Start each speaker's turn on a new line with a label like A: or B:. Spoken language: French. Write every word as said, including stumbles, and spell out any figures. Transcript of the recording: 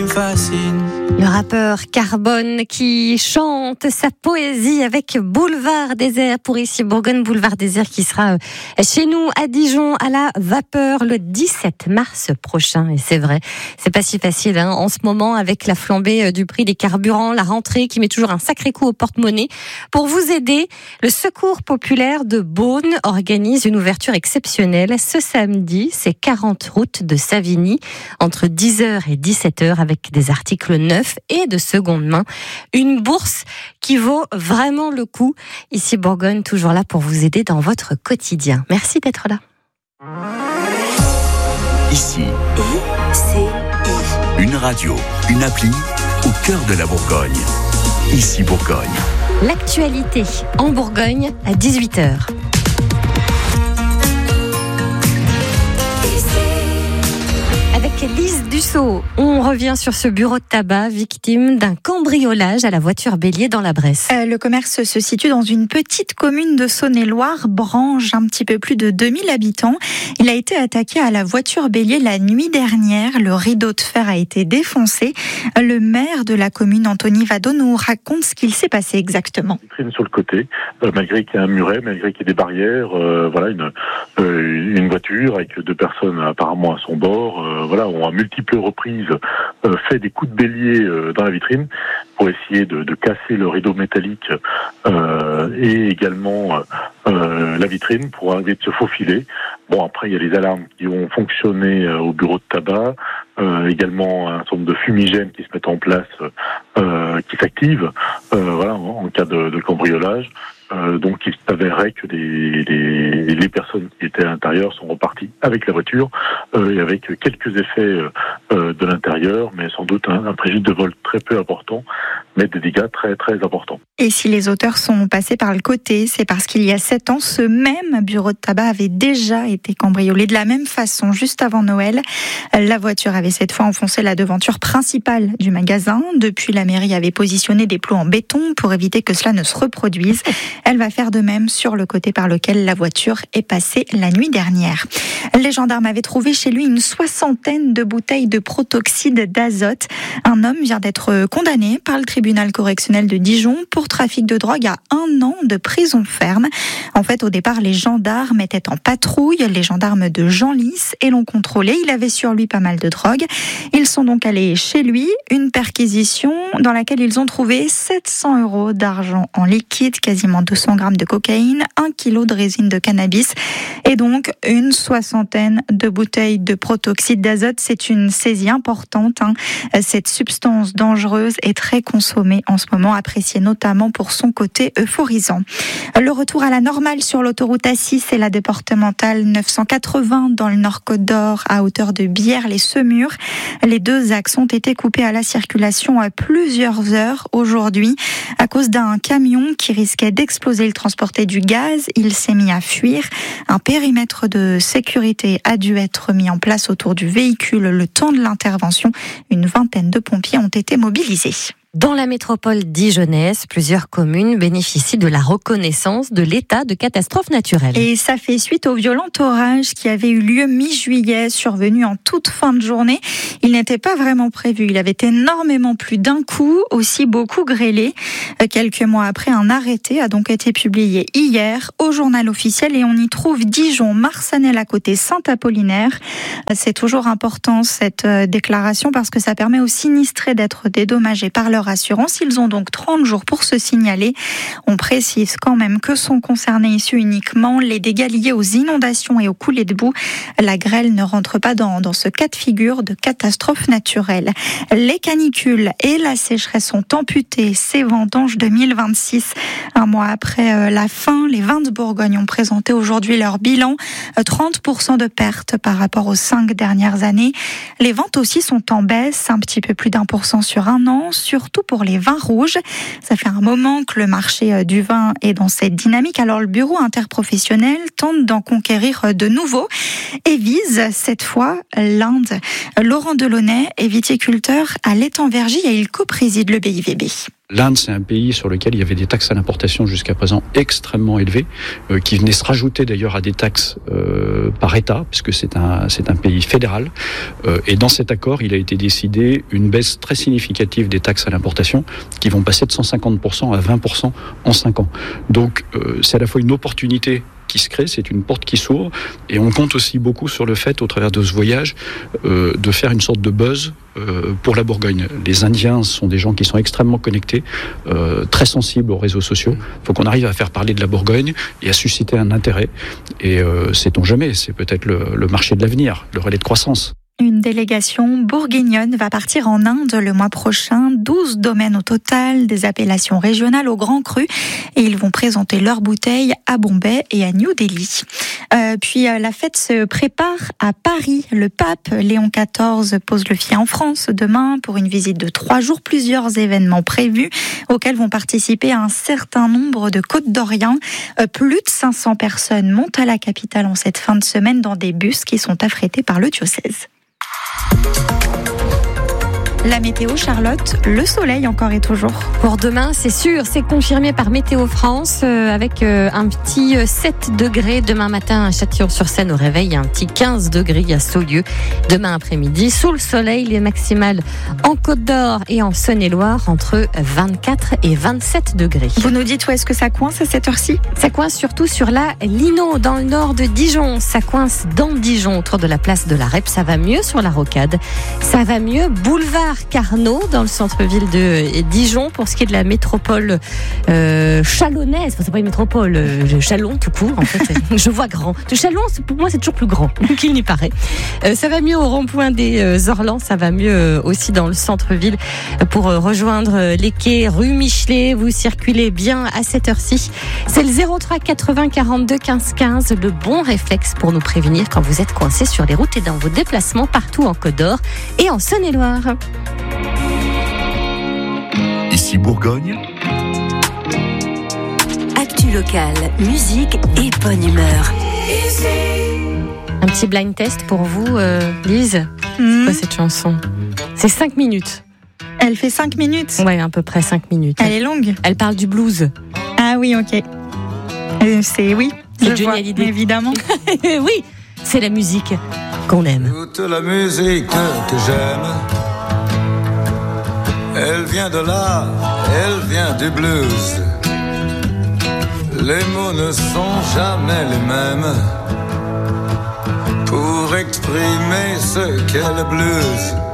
A: fascine.
B: Le rappeur Carbone qui chante sa poésie avec Boulevard Désert pour ici Bourgogne. Boulevard Désert qui sera chez nous à Dijon à la Vapeur le dix-sept mars prochain. Et c'est vrai, c'est pas si facile hein, en ce moment avec la flambée du prix des carburants, la rentrée qui met toujours un sacré coup au porte-monnaie. Pour vous aider, le Secours populaire de Beaune organise une ouverture exceptionnelle ce samedi. C'est quarante route de Savigny entre dix heures et dix-sept heures avec des articles neufs et de seconde main. Une bourse qui vaut vraiment le coup. Ici Bourgogne, toujours là pour vous aider dans votre quotidien. Merci d'être là.
C: Ici,
D: I C I.
C: une radio, une appli au cœur de la Bourgogne. Ici Bourgogne.
B: L'actualité en Bourgogne à dix-huit heures. Avec Lise Dussault, on revient sur ce bureau de tabac victime d'un cambriolage à la voiture bélier dans la Bresse.
E: Euh, le commerce se situe dans une petite commune de Saône-et-Loire, Brange, un petit peu plus de deux mille habitants. Il a été attaqué à la voiture bélier la nuit dernière. Le rideau de fer a été défoncé. Le maire de la commune, Anthony Vado, nous raconte ce qu'il s'est passé exactement.
F: Vitrine sur le côté, euh, malgré qu'il y ait un muret, malgré qu'il y ait des barrières, euh, voilà une, euh, une voiture avec deux personnes apparemment à son bord. Euh, Voilà, ont à multiples reprises euh, fait des coups de bélier euh, dans la vitrine pour essayer de, de casser le rideau métallique euh, et également euh, la vitrine pour arriver de se faufiler. Bon, après, il y a les alarmes qui ont fonctionné euh, au bureau de tabac, euh, également un certain nombre de fumigènes qui se mettent en place, euh, qui s'activent euh, voilà, en, en cas de, de cambriolage. Euh, donc il s'avérait que les, les, les personnes qui étaient à l'intérieur sont reparties avec la voiture euh, et avec quelques effets euh, de l'intérieur, mais sans doute un, un préjudice de vol très peu important, mais des dégâts très très importants.
E: Et si les auteurs sont passés par le côté, c'est parce qu'il y a sept ans, ce même bureau de tabac avait déjà été cambriolé de la même façon, juste avant Noël. La voiture avait cette fois enfoncé la devanture principale du magasin. Depuis, la mairie avait positionné des plots en béton pour éviter que cela ne se reproduise. Elle va faire de même sur le côté par lequel la voiture est passée la nuit dernière. Les gendarmes avaient trouvé chez lui une soixantaine de bouteilles de protoxyde d'azote. Un homme vient d'être condamné par le tribunal correctionnel de Dijon pour trafic de drogue à un an de prison ferme. En fait, au départ, les gendarmes étaient en patrouille, les gendarmes de Genlis, et l'ont contrôlé. Il avait sur lui pas mal de drogue. Ils sont donc allés chez lui, une perquisition dans laquelle ils ont trouvé sept cents euros d'argent en liquide, quasiment deux cents grammes de cocaïne, un kilo de résine de cannabis et donc une soixantaine de bouteilles de protoxyde d'azote. C'est une saisie importante. Hein. Cette substance dangereuse est très consommée en ce moment, appréciée notamment pour son côté euphorisant. Le retour à la normale sur l'autoroute A six et la départementale neuf cent quatre-vingts dans le Nord-Côte d'Or à hauteur de Bière-les-Semurs. Les deux axes ont été coupés à la circulation à plusieurs heures aujourd'hui à cause d'un camion qui risquait d'exploser. Il transportait du gaz. Il s'est mis à fuir. Un périmètre de sécurité a dû être mis en place autour du véhicule le temps de l'intervention. Une vingtaine de pompiers ont été mobilisés.
B: Dans la métropole dijonnaise, plusieurs communes bénéficient de la reconnaissance de l'état de catastrophe naturelle.
E: Et ça fait suite au violent orage qui avait eu lieu mi-juillet, survenu en toute fin de journée. Il n'était pas vraiment prévu. Il avait énormément plu d'un coup, aussi beaucoup grêlé. Quelques mois après, un arrêté a donc été publié hier au journal officiel et on y trouve Dijon, Marsanel à côté, Saint-Apollinaire. C'est toujours important cette déclaration parce que ça permet aux sinistrés d'être dédommagés par leur assurance. Ils ont donc trente jours pour se signaler. On précise quand même que sont concernés ici uniquement les dégâts liés aux inondations et aux coulées de boue. La grêle ne rentre pas dans, dans ce cas de figure de catastrophe naturelle. Les canicules et la sécheresse sont amputées. Ces vendanges deux mille vingt-six, un mois après la fin, les vins de Bourgogne ont présenté aujourd'hui leur bilan. trente pour cent de pertes par rapport aux cinq dernières années. Les ventes aussi sont en baisse, un petit peu plus d'un pour cent sur un an, surtout pour les vins rouges. Ça fait un moment que le marché du vin est dans cette dynamique. Alors le bureau interprofessionnel tente d'en conquérir de nouveaux et vise cette fois l'Inde. Laurent Delaunay est viticulteur à l'Étang-Vergy et il co-préside le B I V B.
A: L'Inde, c'est un pays sur lequel il y avait des taxes à l'importation jusqu'à présent extrêmement élevées, euh, qui venaient se rajouter d'ailleurs à des taxes euh, par État, puisque c'est un, c'est un pays fédéral. Euh, et dans cet accord, il a été décidé une baisse très significative des taxes à l'importation, qui vont passer de cent cinquante pour cent à vingt pour cent en cinq ans. Donc, euh, c'est à la fois une opportunité qui se crée, c'est une porte qui s'ouvre, et on compte aussi beaucoup sur le fait, au travers de ce voyage, euh, de faire une sorte de buzz euh, pour la Bourgogne. Les Indiens sont des gens qui sont extrêmement connectés, euh, très sensibles aux réseaux sociaux. Il faut qu'on arrive à faire parler de la Bourgogne et à susciter un intérêt. Et euh, sait-on jamais, c'est peut-être le, le marché de l'avenir, le relais de croissance.
E: Une délégation bourguignonne va partir en Inde le mois prochain. douze domaines au total, des appellations régionales au Grand Cru. Et ils vont présenter leurs bouteilles à Bombay et à New Delhi. Euh, puis euh, la fête se prépare à Paris. Le pape Léon quatorze pose le pied en France demain pour une visite de trois jours. Plusieurs événements prévus auxquels vont participer un certain nombre de Côtes d'Orient. Euh, plus de cinq cents personnes montent à la capitale en cette fin de semaine dans des bus qui sont affrétés par le diocèse. La météo, Charlotte, le soleil encore et toujours.
B: Pour demain, c'est sûr, c'est confirmé par Météo France euh, avec euh, un petit euh, sept degrés demain matin à Châtillon-sur-Seine au réveil, un petit quinze degrés à Saulieu demain après-midi. Sous le soleil, les maximales en Côte d'Or et en Saône-et-Loire entre vingt-quatre et vingt-sept degrés.
E: Vous nous dites où est-ce que ça coince à cette heure-ci ?
B: Ça coince surtout sur la Lino, dans le nord de Dijon. Ça coince dans Dijon, autour de la place de la Rep. Ça va mieux sur la Rocade. Ça va mieux boulevard Carnot, dans le centre-ville de Dijon. Pour ce qui est de la métropole euh, chalonnaise, enfin c'est pas une métropole, euh, Chalon tout court en fait, je vois grand. De Chalon, pour moi c'est toujours plus grand qu'il n'y paraît. Euh, ça va mieux au rond-point des euh, Orlans, ça va mieux euh, aussi dans le centre-ville. Pour euh, rejoindre les quais rue Michelet, vous circulez bien à cette heure-ci. C'est le zéro trois quatre-vingts quarante-deux quinze quinze, le bon réflexe pour nous prévenir quand vous êtes coincé sur les routes et dans vos déplacements partout en Côte d'Or et en Saône-et-Loire.
C: Ici Bourgogne.
D: Actu locale, musique et bonne humeur.
B: Un petit blind test pour vous, euh, Lise.
E: Mmh.
B: C'est quoi cette chanson ? C'est cinq minutes.
E: Elle fait cinq minutes.
B: Ouais, à peu près cinq minutes.
E: Elle est longue.
B: Elle parle du blues.
E: Ah oui, ok. Euh, c'est oui.
B: C'est
E: je
B: Johnny
E: vois,
B: Hallyday.
E: évidemment.
B: Oui, c'est la musique qu'on aime.
G: Toute la musique que j'aime, elle vient de là, elle vient du blues. Les mots ne sont jamais les mêmes pour exprimer ce qu'est le blues.